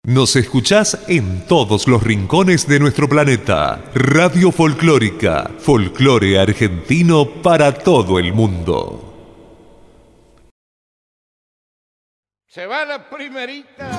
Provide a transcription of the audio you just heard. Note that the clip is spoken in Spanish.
Nos escuchás en todos los rincones de nuestro planeta. Radio Folclórica, folclore argentino para todo el mundo. Se va la primerita.